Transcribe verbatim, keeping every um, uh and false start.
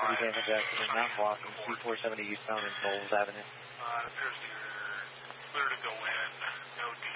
City damage accident, not blocking, two four seventy eastbound in Knowles Avenue. Uh, it appears you're clear to go in, no D